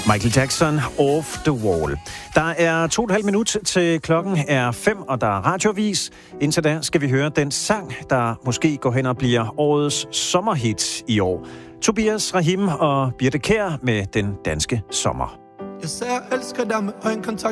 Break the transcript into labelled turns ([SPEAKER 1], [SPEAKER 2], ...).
[SPEAKER 1] Michael Jackson, Off the Wall. Der er 2,5 minutter til klokken er 5, og der er radiovis. Indtil da skal vi høre den sang, der måske går hen og bliver årets sommerhit i år. Tobias Rahim og Birte Kjær med Den Danske Sommer.
[SPEAKER 2] Jeg sagde, jeg elsker dig med øjenkontakt.